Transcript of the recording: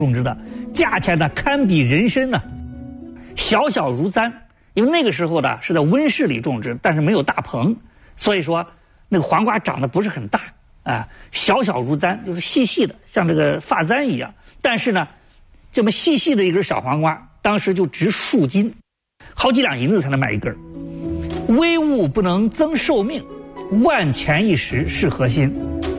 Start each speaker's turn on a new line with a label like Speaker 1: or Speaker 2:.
Speaker 1: 种植的，价钱呢堪比人参呢，小小如簪。因为那个时候呢是在温室里种植，但是没有大棚，所以说那个黄瓜长得不是很大啊，小小如簪，就是细细的，像这个发簪一样。但是呢，这么细细的一根小黄瓜，当时就值数斤，好几两银子才能买一根。微物不能增寿命，万钱一时是核心。